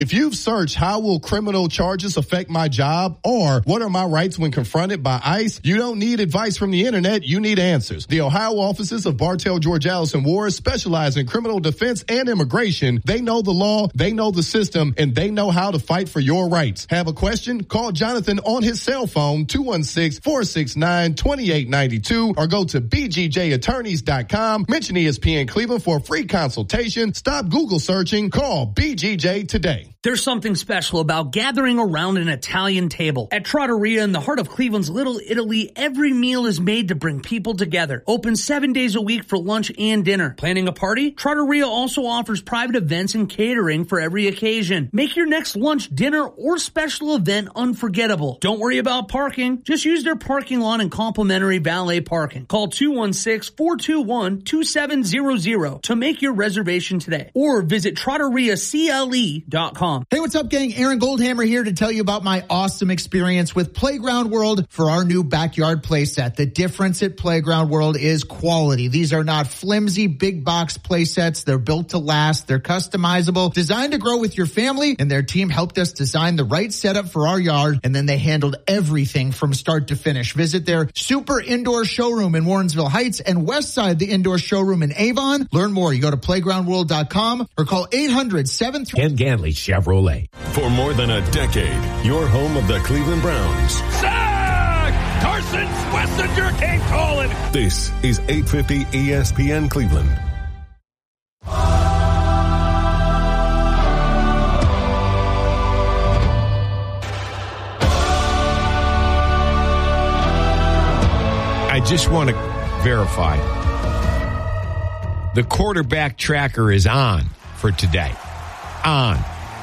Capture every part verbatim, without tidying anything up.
If you've searched how will criminal charges affect my job or what are my rights when confronted by ICE, you don't need advice from the internet, you need answers. The Ohio offices of Bartell, George Allison Ward specialize in criminal defense and immigration. They know the law, they know the system, and they know how to fight for your rights. Have a question? Call Jonathan on his cell phone, two one six, four six nine, two eight nine two, or go to b g j attorneys dot com. Mention E S P N Cleveland for a free consultation. Stop Google searching. Call B G J today. There's something special about gathering around an Italian table. At Trattoria in the heart of Cleveland's Little Italy, every meal is made to bring people together. Open seven days a week for lunch and dinner. Planning a party? Trattoria also offers private events and catering for every occasion. Make your next lunch, dinner, or special event unforgettable. Don't worry about parking. Just use their parking lot and complimentary valet parking. Call two one six, four two one, two seven zero zero to make your reservation today. Or visit trattoria cle dot com. Hey, what's up, gang? Aaron Goldhammer here to tell you about my awesome experience with Playground World for our new backyard playset. The difference at Playground World is quality. These are not flimsy, big box playsets. They're built to last. They're customizable, designed to grow with your family, and their team helped us design the right setup for our yard, and then they handled everything from start to finish. Visit their super indoor showroom in Warrensville Heights and west side the indoor showroom in Avon. Learn more. You go to playground world dot com or call eight hundred, seven three Ken Ganley Chevrolet. For more than a decade, your home of the Cleveland Browns. Sack! Carson Schlesinger came calling. This is eight fifty E S P N Cleveland. I just want to verify. The quarterback tracker is on for today. On.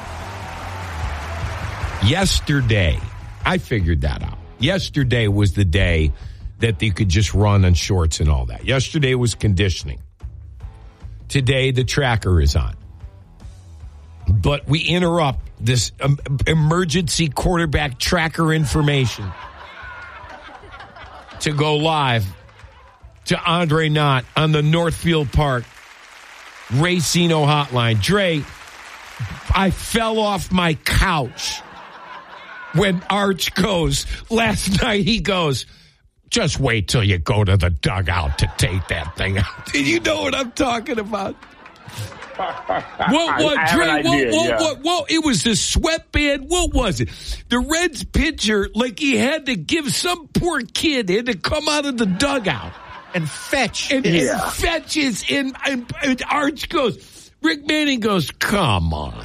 Yesterday, I figured that out. Yesterday was the day that they could just run on shorts and all that. Yesterday was conditioning. Today, the tracker is on. But we interrupt this um, emergency quarterback tracker information to go live to Andre Knott on the Northfield Park Racino hotline. Dre, I fell off my couch when Arch goes. Last night he goes, just wait till you go to the dugout to take that thing out. Did you know what I'm talking about? What, what, Dre, what, idea, what, yeah. what, what, it was the sweatband. What was it? The Reds pitcher, like he had to give some poor kid, had to come out of the dugout and fetch. And, yeah. and fetches, and, and, and Arch goes, Rick Manning goes, come on.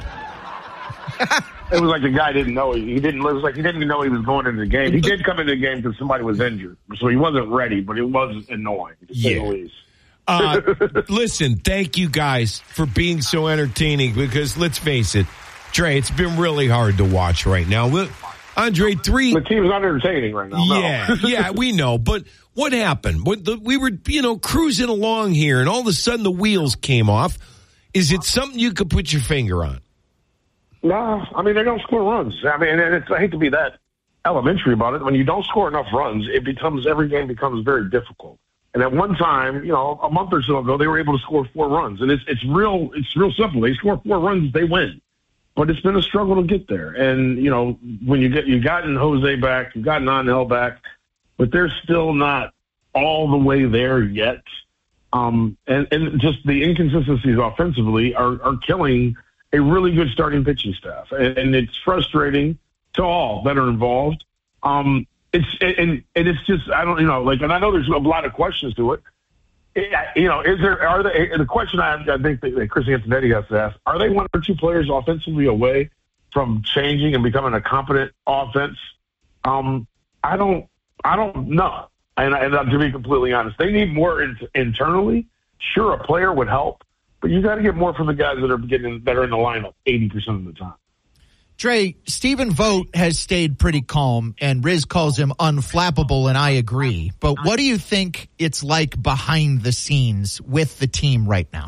It was like the guy didn't know. He didn't. It was like he didn't even know he was going into the game. He did come into the game because somebody was injured, so he wasn't ready. But it was annoying, to say the least. Uh, listen, thank you guys for being so entertaining. Because let's face it, Trey, it's been really hard to watch right now. We'll, Andre, three. The team's not entertaining right now. Yeah, no. yeah, we know. But what happened? What the, we were, you know, cruising along here, and all of a sudden the wheels came off. Is it something you could put your finger on? No, I mean, they don't score runs. I mean, and it's, I hate to be that elementary about it. When you don't score enough runs, it becomes, every game becomes very difficult. And at one time, you know, a month or so ago, they were able to score four runs. And it's, it's real, it's real simple. They score four runs, they win. But it's been a struggle to get there. And, you know, when you get, you've gotten Jose back, you've gotten Angel back, but they're still not all the way there yet. Um, and, and just the inconsistencies offensively are, are killing a really good starting pitching staff. And, and it's frustrating to all that are involved. Um, it's, and, and it's just, I don't, you know, like, and I know there's a lot of questions to it. it you know, is there, are they, the question I, I think that Chris Antonetti has to ask, are they one or two players offensively away from changing and becoming a competent offense? Um, I don't, I don't know. And, and to be completely honest, they need more in, internally. Sure, a player would help, but you got to get more from the guys that are getting that are in the lineup eighty percent of the time. Dre, Stephen Vogt has stayed pretty calm, and Riz calls him unflappable, and I agree. But what do you think it's like behind the scenes with the team right now?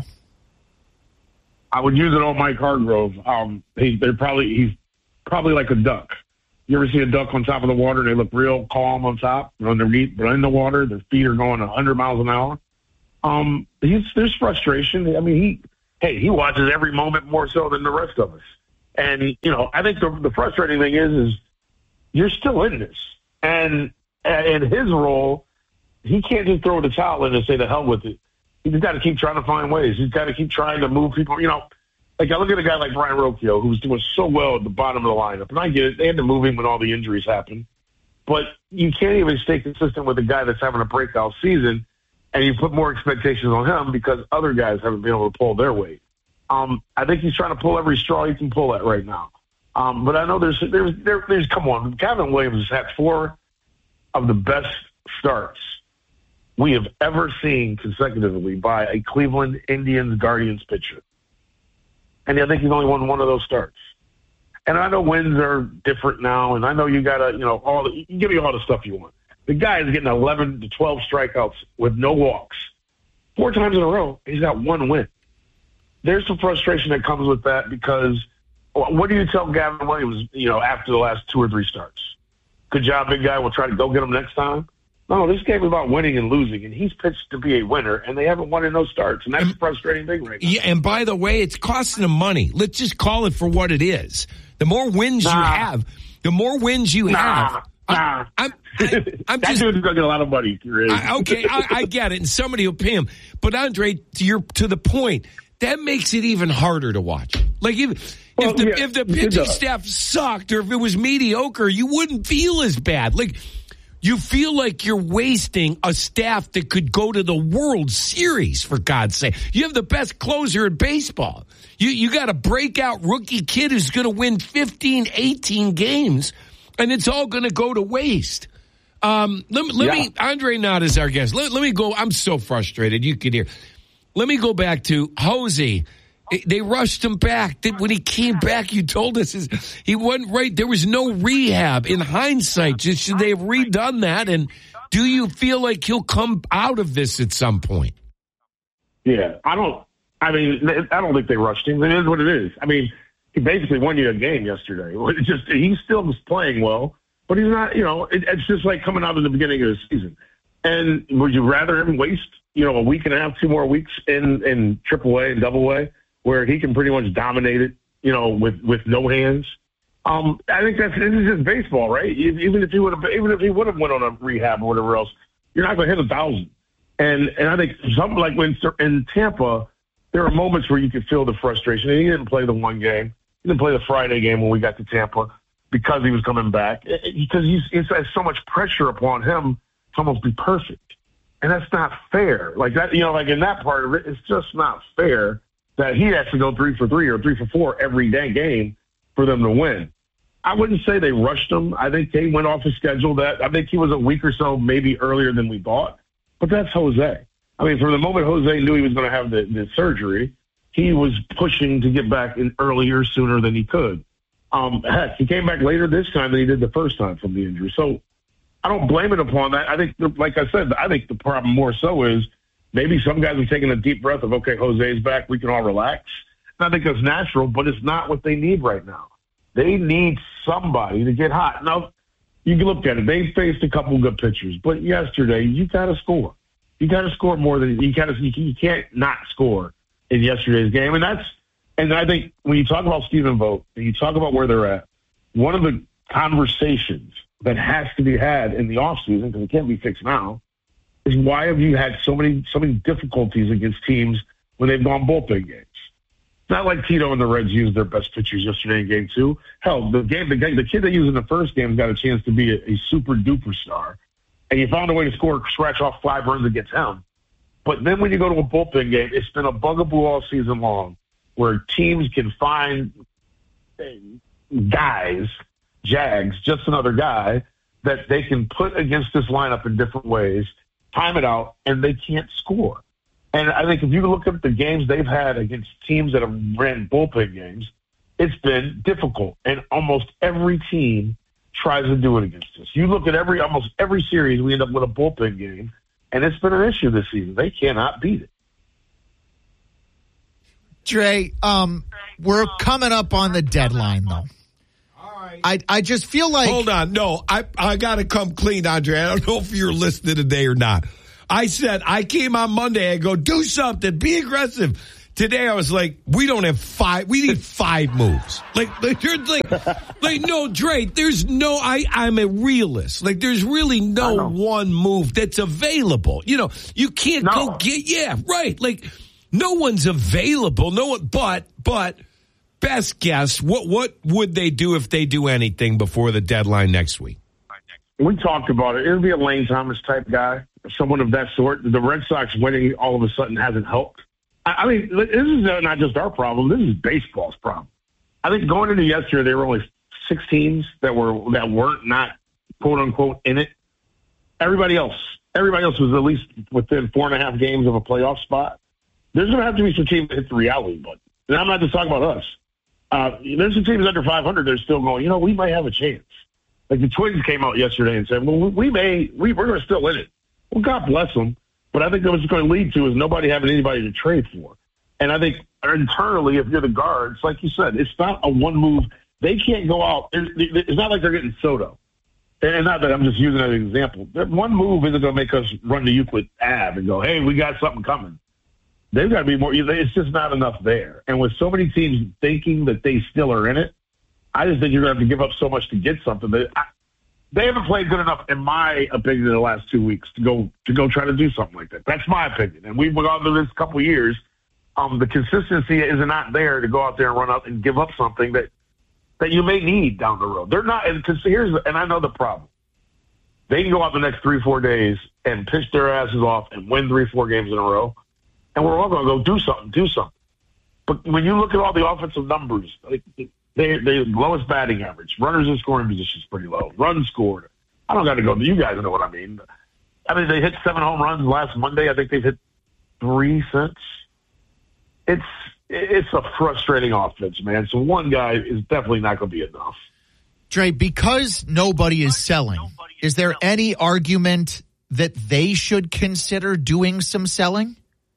I would use it on Mike Hargrove. Um, he, they're probably he's probably like a duck. You ever see a duck on top of the water? They look real calm on top, but underneath, but in the water, their feet are going one hundred miles an hour. Um, he's, there's frustration. I mean, he, hey, he watches every moment more so than the rest of us. And, you know, I think the, the frustrating thing is, is you're still in this. And in his role, he can't just throw the towel in and say the hell with it. He's got to keep trying to find ways. He's got to keep trying to move people. You know, like I look at a guy like Brian Rocchio, who's doing so well at the bottom of the lineup. And I get it. They had to move him when all the injuries happened. But you can't even stay consistent with a guy that's having a breakout season, and you put more expectations on him because other guys haven't been able to pull their weight. Um, I think he's trying to pull every straw he can pull at right now. Um, but I know there's, there's, there, there's, come on, Gavin Williams has had four of the best starts we have ever seen consecutively by a Cleveland Indians Guardians pitcher. And I think he's only won one of those starts. And I know wins are different now, and I know you got to, you know, all the, you can give me all the stuff you want. The guy is getting eleven to twelve strikeouts with no walks. Four times in a row, he's got one win. There's some frustration that comes with that because what do you tell Gavin Williams, you know, after the last two or three starts? Good job, big guy. We'll try to go get him next time. No, this game is about winning and losing, and he's pitched to be a winner, and they haven't won in those starts, and that's and, a frustrating thing right now. Yeah, and by the way, it's costing them money. Let's just call it for what it is. The more wins nah. you have, the more wins you nah. have. Nah. I, I'm, I, I'm that just, dude's going to get a lot of money. I, okay, I, I get it, and somebody will pay him. But, Andre, to, your, to the point, that makes it even harder to watch. Like, if, well, if the, yeah, if the pitching staff sucked or if it was mediocre, you wouldn't feel as bad. Like, you feel like you're wasting a staff that could go to the World Series, for God's sake. You have the best closer in baseball. You you got a breakout rookie kid who's going to win fifteen, eighteen games, and it's all going to go to waste. Um, let let yeah. me, Andre Knott is our guest. Let, let me go. I'm so frustrated. You can hear. Let me go back to Jose. They rushed him back. When he came back, you told us he wasn't right. There was no rehab. In hindsight, just should they have redone that? And do you feel like he'll come out of this at some point? Yeah, I don't. I mean, I don't think they rushed him. It is what it is. I mean, he basically won you a game yesterday. It just he still was playing well, but he's not. You know, it, it's just like coming out of the beginning of the season. And would you rather him waste, you know, a week and a half, two more weeks in in Triple A and Double A? Where he can pretty much dominate it, you know, with, with no hands. Um, I think that's this is just baseball, right? Even if he would have, even if he would have went on a rehab or whatever else, you're not going to hit a thousand. And and I think something like when in Tampa, there are moments where you could feel the frustration. And he didn't play the one game, he didn't play the Friday game when we got to Tampa because he was coming back because he's he's has so much pressure upon him to almost be perfect, and that's not fair. Like that, you know, like in that part of it, it's just not fair that he has to go three for three or three for four every day game for them to win. I wouldn't say they rushed him. I think they went off his schedule. That I think he was a week or so maybe earlier than we thought. But that's Jose. I mean, from the moment Jose knew he was going to have the, the surgery, he was pushing to get back in earlier, sooner than he could. Um, heck, he came back later this time than he did the first time from the injury. So I don't blame it upon that. I think, like I said, I think the problem more so is maybe some guys are taking a deep breath of, okay, Jose's back, we can all relax. And I think that's natural, but it's not what they need right now. They need somebody to get hot. Now, you can look at it. They faced a couple good pitchers, but yesterday you got to score. You got to score more than you got to. You can't not score in yesterday's game, and that's. And I think when you talk about Stephen Vogt and you talk about where they're at, one of the conversations that has to be had in the offseason, because it can't be fixed now, is why have you had so many so many difficulties against teams when they've gone bullpen games? It's not like Tito and the Reds used their best pitchers yesterday in game two. Hell, the game the, the kid they used in the first game got a chance to be a, a super duper star, and you found a way to score scratch off five runs against him. But then when you go to a bullpen game, it's been a bugaboo all season long, where teams can find guys, Jags, just another guy that they can put against this lineup in different ways. Time it out, and they can't score. And I think if you look at the games they've had against teams that have ran bullpen games, it's been difficult. And almost every team tries to do it against us. You look at every almost every series, we end up with a bullpen game, and it's been an issue this season. They cannot beat it. Dre, um, we're coming up on the deadline, though. I, I just feel like... Hold on. No, I I got to come clean, Andre. I don't know if you're listening today or not. I said, I came on Monday. I go, do something. Be aggressive. today I was like, we don't have five. We need five moves. Like, like, you're like, like, no, Dre, there's no, I, I'm a realist. Like, there's really no one move that's available. You know, you can't no. go get, yeah, right. Like, no one's available. No one, but, but, best guess, what, what would they do if they do anything before the deadline next week? We talked about it. It'll be a Lane Thomas type guy, someone of that sort. The Red Sox winning all of a sudden hasn't helped. I, I mean, this is not just our problem. This is baseball's problem. I think going into yesterday, there were only six teams that were that weren't not quote unquote in it. Everybody else, everybody else was at least within four and a half games of a playoff spot. There's going to have to be some teams that hit the reality button. And I'm not just talking about us. Uh, there's some teams under five hundred that are still going, you know, we might have a chance. Like the Twins came out yesterday and said, well, we may, we, we're going to still in it. Well, God bless them. But I think what it's going to lead to is nobody having anybody to trade for. And I think internally, if you're the guards, like you said, it's not a one move. They can't go out. It's not like they're getting Soto. And not that I'm just using that as an example. One move isn't going to make us run to Euclid Ave and go, hey, we got something coming. They've got to be more. It's just not enough there. And with so many teams thinking that they still are in it, I just think you're going to have to give up so much to get something. That I, they haven't played good enough, in my opinion, in the last two weeks to go to go try to do something like that. That's my opinion. And we've gone through this couple of years. Um, the consistency is not there to go out there and run up and give up something that that you may need down the road. They're not. And cause here's and I know the problem. They can go out the next three, four days and pitch their asses off and win three, four games in a row, and we're all going to go do something, do something. But when you look at all the offensive numbers, like. They they lowest batting average. Runners in scoring position is pretty low. Runs scored. I don't got to go. You guys know what I mean. I mean, they hit seven home runs last Monday. I think they've hit three since. It's it's a frustrating offense, man. So one guy is definitely not going to be enough. Dre, because nobody is selling, is there any argument that they should consider doing some selling?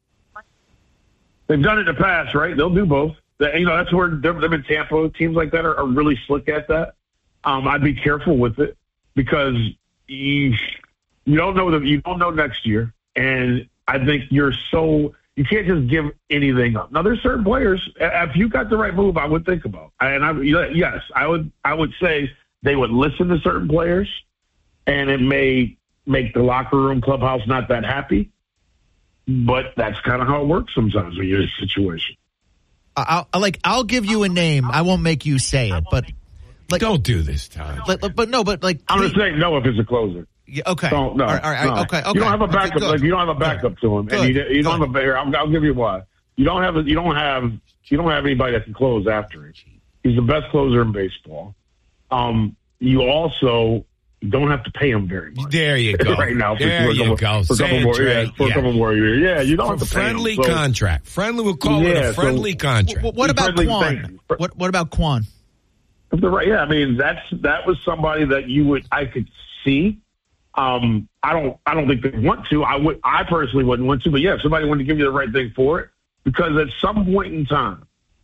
They've done it in the past, right? They'll do both. You know, that's where them in Tampa, teams like that are, are really slick at that. Um, I'd be careful with it because you you don't know that you don't know next year, and I think you're so you can't just give anything up. Now, there's certain players. If you got the right move, I would think about. And I yes, I would I would say they would listen to certain players, and it may make the locker room clubhouse not that happy. But that's kind of how it works sometimes when you're in a situation. I'll, like I'll give you a name. I won't make you say it, but like, don't do this, Todd. Like, but no, but like I'm just saying no if it's a closer. Yeah, okay. Don't, no, all right, all right, no. okay, okay. You don't have a backup. Okay, like you don't have a backup good. to him, good. and you, you don't good. have a. Here, I'll, I'll give you why. You don't have. A, you don't have. You don't have anybody that can close after him. He's the best closer in baseball. Um, you also don't have to pay him very much. There you go. right now, for, there for you couple, go. For a couple more, yeah, for yeah. a couple more years. Yeah, you don't for have to pay friendly him. So, contract. Friendly. We'll call yeah, it a friendly so, contract. What, what about Quan? What, what about Quan? The right, yeah, I mean that's that was somebody that you would I could see. Um, I don't I don't think they want to. I would I personally wouldn't want to, but yeah, if somebody wanted to give you the right thing for it, because at some point in time,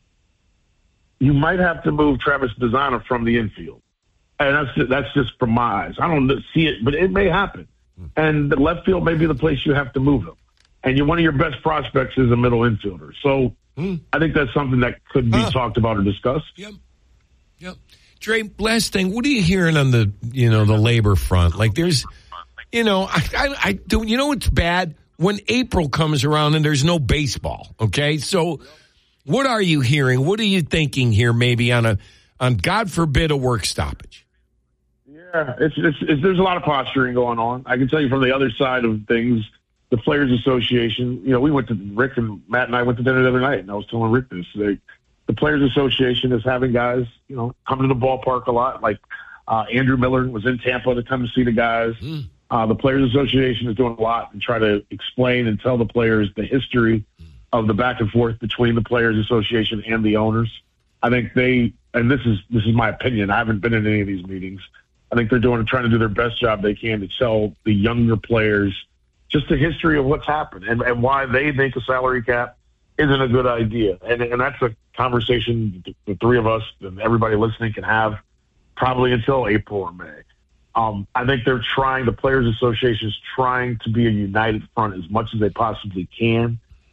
you might have to move Travis Bazzana from the infield. And that's that's just from my eyes. I don't see it, but it may happen. And the left field may be the place you have to move him. And you're one of your best prospects is a middle infielder. So mm. I think that's something that could be huh. talked about or discussed. Yep. Yep. Dre, last thing, what are you hearing on the you know the labor front? Like there's, you know, I I, I do. You know what's bad when April comes around and there's no baseball. Okay, so what are you hearing? What are you thinking here? Maybe on a on God forbid a work stoppage. Yeah, it's, it's, it's there's a lot of posturing going on. I can tell you from the other side of things, the Players Association. You know, we went to Rick and Matt and I went to dinner the other night, and I was telling Rick this. They, the Players Association is having guys, you know, come to the ballpark a lot. Like uh, Andrew Miller was in Tampa to come to see the guys. Mm. Uh, the Players Association is doing a lot and try to explain and tell the players the history of the back and forth between the Players Association and the owners. I think they, and this is this is my opinion. I haven't been in any of these meetings. I think they're doing trying to do their best job they can to tell the younger players just the history of what's happened and, and why they think a salary cap isn't a good idea. And and that's a conversation the three of us and everybody listening can have probably until April or May. Um, I think they're trying, the Players Association is trying to be a united front as much as they possibly can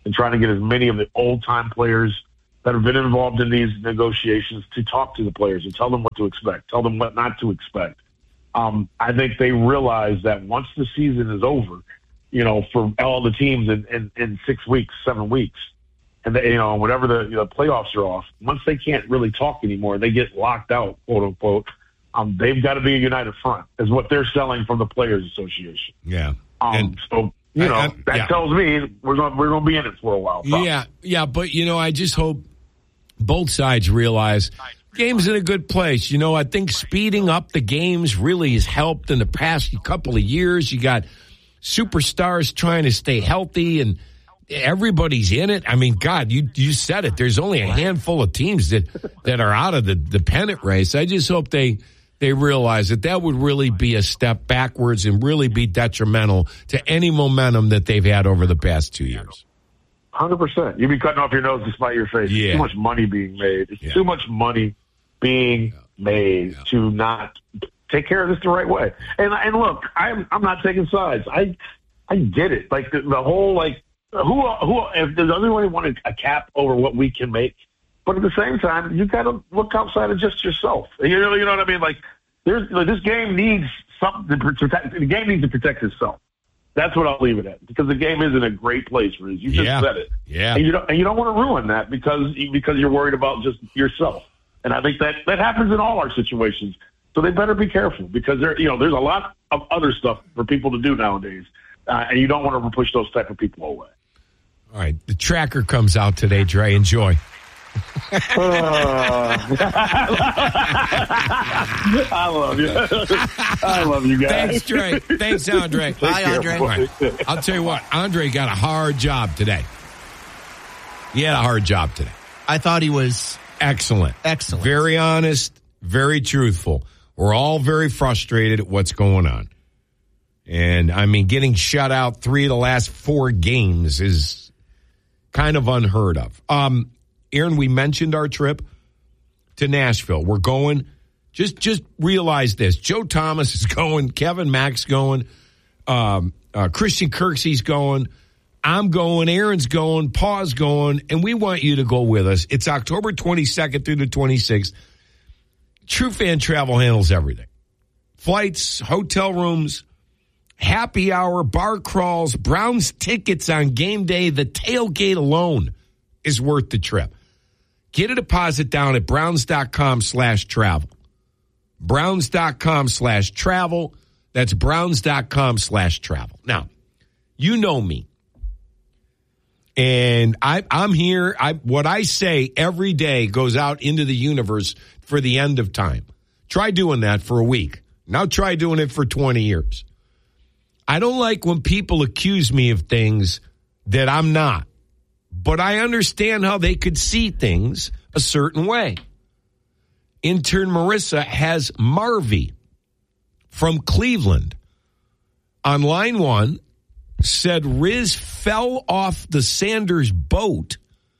and trying to get as many of the old-time players that have been involved in these negotiations to talk to the players and tell them what to expect, tell them what not to expect. Um, I think they realize that once the season is over, you know, for all the teams in, in, in six weeks, seven weeks, and they, you know, whenever the, you know, playoffs are off, once they can't really talk anymore, they get locked out, quote unquote. Um, they've got to be a united front, is what they're selling from the Players Association. Yeah. Um, and so you know I, I, that yeah. tells me we're going we're going to be in it for a while. Probably. Yeah, yeah, but you know, I just hope both sides realize game's in a good place. You know, I think speeding up the games really has helped in the past couple of years. You got superstars trying to stay healthy, and everybody's in it. I mean, God, you you said it. There's only a handful of teams that, that are out of the, the pennant race. I just hope they they realize that that would really be a step backwards and really be detrimental to any momentum that they've had over the past two years. one hundred percent. You'd be cutting off your nose to spite your face. Yeah. It's too much money being made. It's Yeah. too much money being made Yeah. to not take care of this the right way. And and look, I'm I'm not taking sides. I I get it. Like the, the whole like who who if does everyone want a cap over what we can make? But at the same time, you got to look outside of just yourself. You know, you know what I mean? Like there's like, this game needs something to protect. The game needs to protect itself. That's what I'll leave it at, because the game is in a great place, Riz. You just Yeah. said it. Yeah. And you don't and you don't want to ruin that because because you're worried about just yourself. And I think that that happens in all our situations. So they better be careful, because there you know there's a lot of other stuff for people to do nowadays, uh, and you don't want to push those type of people away. All right, the tracker comes out today, Dre. Enjoy. uh, I love you. I love you guys. Thanks, Dre. Thanks, Andre. Bye, Andre. All right. I'll tell you what, Andre got a hard job today. He had a hard job today. I thought he was Excellent. excellent. Very honest, very truthful. We're all very frustrated at what's going on. And, I mean, getting shut out three of the last four games is kind of unheard of. Um, Aaron, we mentioned our trip to Nashville. We're going. Just just realize this. Joe Thomas is going. Kevin Mack's going. Um, uh, Christian Kirksey's going. I'm going. Aaron's going. Paul's going. And we want you to go with us. It's October twenty-second through the twenty-sixth. True Fan Travel handles everything. Flights, hotel rooms, happy hour, bar crawls, Browns tickets on game day. The tailgate alone is worth the trip. Get a deposit down at browns.com slash travel. Browns.com slash travel. That's browns.com slash travel. Now, you know me. And I, I'm here. I, what I say every day goes out into the universe for the end of time. Try doing that for a week. Now try doing it for twenty years. I don't like when people accuse me of things that I'm not. But I understand how they could see things a certain way. Intern Marissa has Marvy from Cleveland on line one, said Riz fell off the Sanders boat.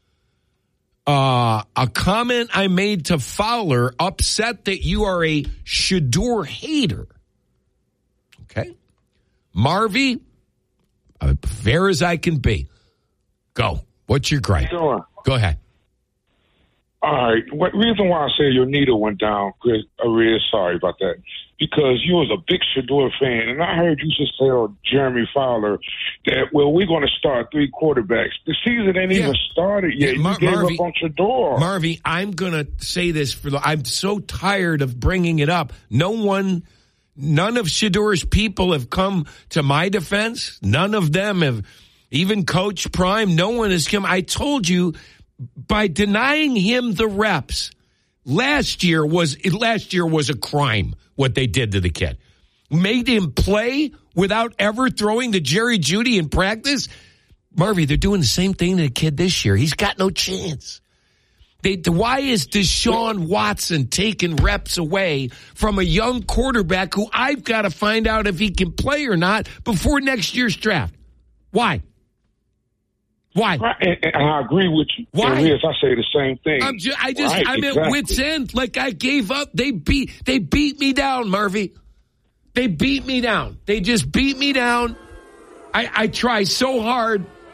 Uh, a comment I made to Fowler, upset that you are a Shedeur hater. Okay. Marvy, uh, fair as I can be. Go. What's your gripe? Sure. Go ahead. All right. What reason why I say your needle went down, Chris, I'm really sorry about that, because you was a big Shedeur fan, and I heard you just tell Jeremy Fowler that, well, we're going to start three quarterbacks. The season ain't Yeah. even started yet. Yeah, Mar- you gave Marvy, up on Shedeur. Marvy, I'm going to say this for the, I'm so tired of bringing it up. No one, none of Shedeur's people have come to my defense. None of them have, even Coach Prime, no one has come. I told you, by denying him the reps, last year was last year was a crime what they did to the kid. Made him play without ever throwing to Jerry Jeudy in practice. Marvy, they're doing the same thing to the kid this year. He's got no chance. They, why is Deshaun Watson taking reps away from a young quarterback who I've got to find out if he can play or not before next year's draft? Why? Why? Right, and, and I agree with you. Why? And yes, I say the same thing. I'm just, I just, Right, I'm exactly. at wit's end. Like I gave up. They beat, they beat me down, Marvy. They beat me down. They just beat me down. I, I try so hard.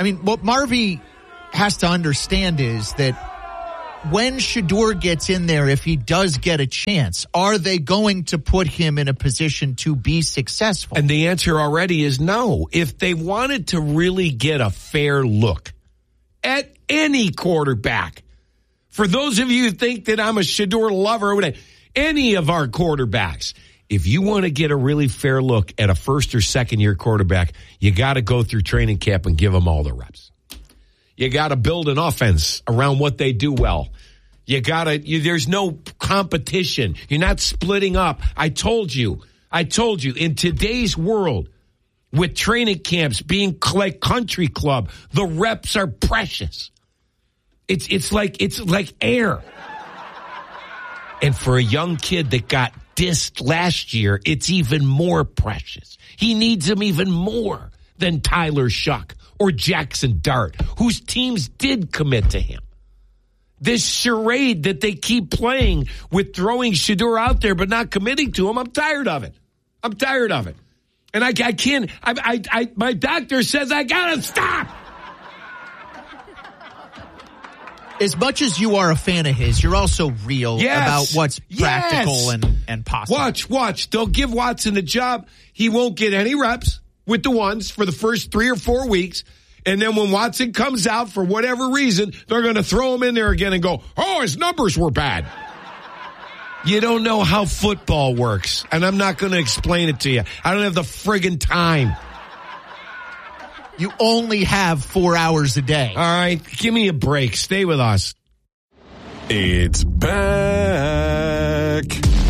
I mean, what Marvy has to understand is that when Shedeur gets in there, if he does get a chance, are they going to put him in a position to be successful? And the answer already is no. If they wanted to really get a fair look at any quarterback, for those of you who think that I'm a Shedeur lover, any of our quarterbacks, if you want to get a really fair look at a first or second year quarterback, you got to go through training camp and give them all the reps. You got to build an offense around what they do well. You got to, you, there's no competition. You're not splitting up. I told you, I told you, in today's world, with training camps being like country club, the reps are precious. It's, it's like, it's like air. And for a young kid that got dissed last year, it's even more precious. He needs them even more than Tyler Shuck or Jackson Dart, whose teams did commit to him. This charade that they keep playing with throwing Shedeur out there but not committing to him, I'm tired of it. I'm tired of it. And I, I can't, I, I, I, my doctor says I gotta stop. As much as you are a fan of his, you're also real yes. about what's practical yes. and, and possible. Watch, watch. They'll give Watson the job. He won't get any reps with the ones for the first three or four weeks. And then when Watson comes out for whatever reason, they're going to throw him in there again and go, oh, his numbers were bad. You don't know how football works. And I'm not going to explain it to you. I don't have the friggin' time. You only have four hours a day. All right. Give me a break. Stay with us. It's back.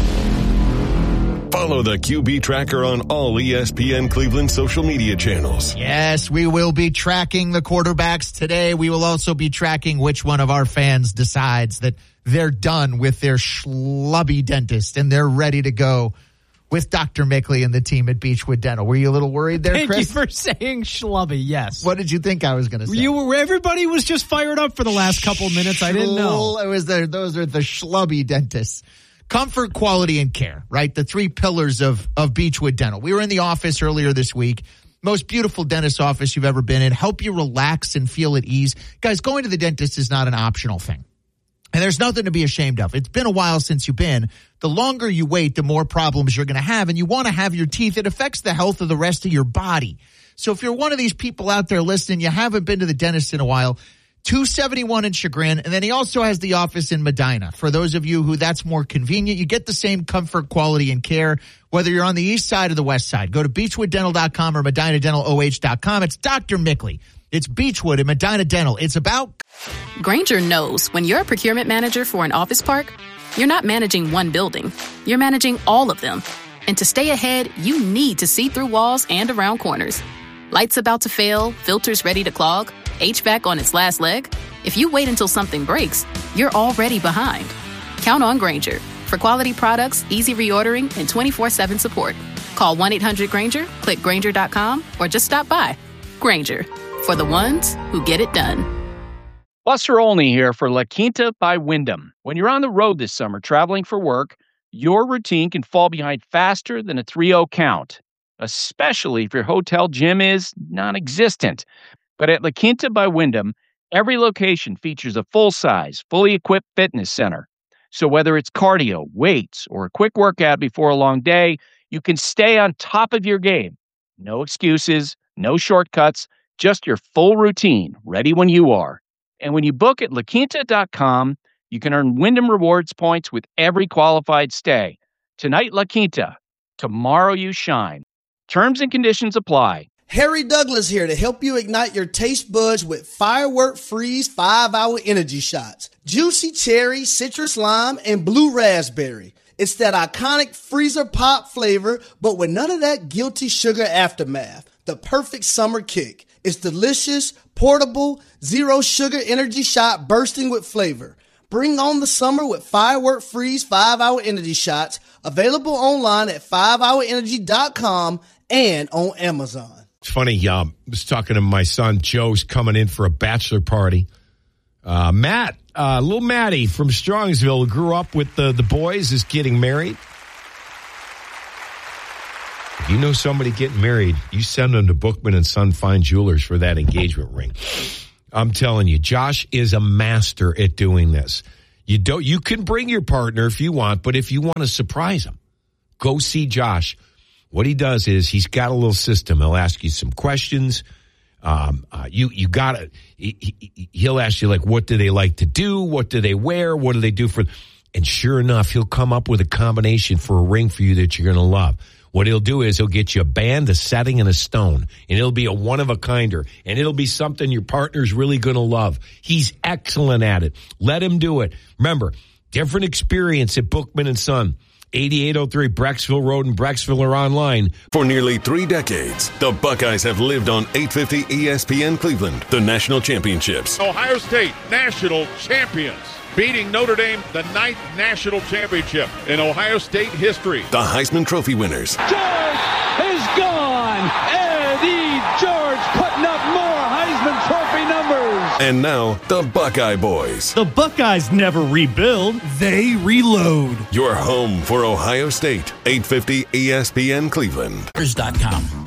Follow the Q B Tracker on all E S P N Cleveland social media channels. Yes, we will be tracking the quarterbacks today. We will also be tracking which one of our fans decides that they're done with their schlubby dentist and they're ready to go with Doctor Mickley and the team at Beechwood Dental. Were you a little worried there, Thank Chris? you for saying schlubby, yes. What did you think I was going to say? You were, everybody was just fired up for the last couple of minutes. I didn't know. It was the, those are the schlubby dentists. Comfort, quality, and care, right? The three pillars of, of Beechwood Dental. We were in the office earlier this week. Most beautiful dentist office you've ever been in. Help you relax and feel at ease. Guys, going to the dentist is not an optional thing. And there's nothing to be ashamed of. It's been a while since you've been. The longer you wait, the more problems you're going to have. And you want to have your teeth. It affects the health of the rest of your body. So if you're one of these people out there listening, you haven't been to the dentist in a while, two seventy-one in Chagrin, and then he also has the office in Medina. For those of you who that's more convenient, you get the same comfort, quality, and care, whether you're on the east side or the west side. Go to beechwood dental dot com or medina dental o h dot com. It's Doctor Mickley. It's Beechwood and Medina Dental. It's about... Grainger knows when you're a procurement manager for an office park, you're not managing one building. You're managing all of them. And to stay ahead, you need to see through walls and around corners. Lights about to fail, filters ready to clog, H V A C on its last leg. If you wait until something breaks, you're already behind. Count on Grainger for quality products, easy reordering, and twenty-four seven support. Call one eight hundred Grainger, click Grainger dot com, or just stop by. Grainger, for the ones who get it done. Buster Olney here for La Quinta by Wyndham. When you're on the road this summer traveling for work, your routine can fall behind faster than a three oh count, especially if your hotel gym is non-existent. But at La Quinta by Wyndham, every location features a full-size, fully equipped fitness center. So whether it's cardio, weights, or a quick workout before a long day, you can stay on top of your game. No excuses, no shortcuts, just your full routine, ready when you are. And when you book at la quinta dot com, you can earn Wyndham Rewards points with every qualified stay. Tonight, La Quinta. Tomorrow, you shine. Terms and conditions apply. Harry Douglas here to help you ignite your taste buds with Firework Freeze five hour energy shots. Juicy cherry, citrus lime, and blue raspberry. It's that iconic freezer pop flavor, but with none of that guilty sugar aftermath. The perfect summer kick. It's delicious, portable, zero sugar energy shot bursting with flavor. Bring on the summer with Firework Freeze five hour energy shots. Available online at five hour energy dot com and on Amazon. It's funny, um, I was talking to my son, Joe's coming in for a bachelor party. Uh, Matt, uh, little Matty from Strongsville, who grew up with the, the boys, is getting married. If You know somebody getting married, you send them to Bookman and Son Fine Jewelers for that engagement ring. I'm telling you, Josh is a master at doing this. You don't. You can bring your partner if you want, but if you want to surprise him, go see Josh. What he does is he's got a little system. He'll ask you some questions. Um, uh, you you got to. He, he, he'll ask you like, what do they like to do? What do they wear? What do they do for? And sure enough, he'll come up with a combination for a ring for you that you're going to love. What he'll do is he'll get you a band, a setting, and a stone. And it'll be a one-of-a-kinder. And it'll be something your partner's really going to love. He's excellent at it. Let him do it. Remember, different experience at Bookman and Son. eighty-eight oh three Brecksville Road in Brecksville or online. For nearly three decades, the Buckeyes have lived on eight fifty E S P N Cleveland, the national championships. Ohio State, national champions. Beating Notre Dame, the ninth national championship in Ohio State history. The Heisman Trophy winners. George is gone. Eddie George putting up more Heisman Trophy numbers. And now, the Buckeye Boys. The Buckeyes never rebuild. They reload. Your home for Ohio State. eight fifty E S P N Cleveland. dot com.